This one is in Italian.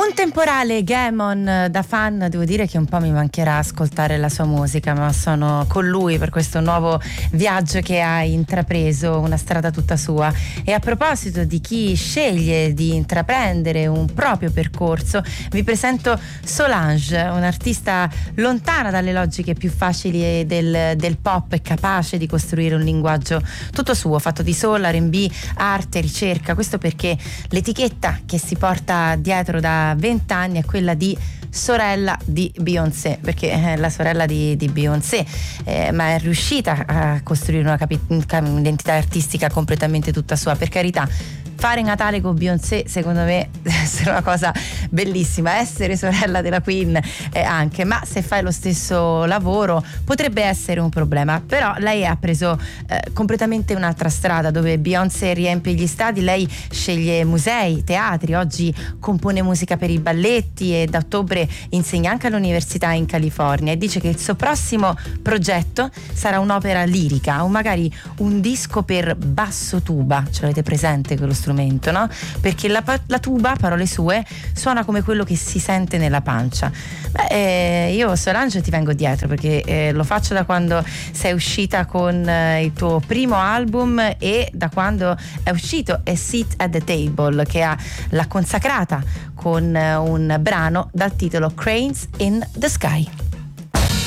Un temporale Gammon, da fan devo dire che un po' mi mancherà ascoltare la sua musica, ma sono con lui per questo nuovo viaggio che ha intrapreso, una strada tutta sua. E a proposito di chi sceglie di intraprendere un proprio percorso, vi presento Solange, un'artista lontana dalle logiche più facili del pop e capace di costruire un linguaggio tutto suo, fatto di soul, R&B, arte, ricerca. Questo perché l'etichetta che si porta dietro da 20 anni è quella di sorella di Beyoncé, perché è la sorella di Beyoncé, ma è riuscita a costruire un'identità artistica completamente tutta sua. Per carità, fare Natale con Beyoncé secondo me è una cosa bellissima, essere sorella della Queen anche, ma se fai lo stesso lavoro potrebbe essere un problema. Però lei ha preso completamente un'altra strada, dove Beyoncé riempie gli stadi, lei sceglie musei, teatri, oggi compone musica per i balletti e da ottobre insegna anche all'università in California, e dice che il suo prossimo progetto sarà un'opera lirica o magari un disco per basso tuba. Ce l'avete presente quello strumento, no? Perché la tuba, parole sue, suona come quello che si sente nella pancia. Io Solange ti vengo dietro, perché lo faccio da quando sei uscita con il tuo primo album e da quando è uscito A Seat at the Table, che l'ha consacrata con un brano dal titolo Cranes in the Sky.